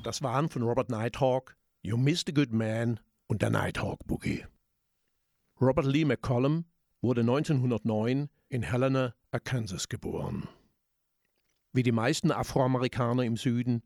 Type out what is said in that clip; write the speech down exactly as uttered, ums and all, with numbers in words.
Das waren von Robert Nighthawk You Missed a Good Man und der Nighthawk Boogie. Robert Lee McCollum wurde neunzehnhundertneun in Helena, Arkansas geboren. Wie die meisten Afroamerikaner im Süden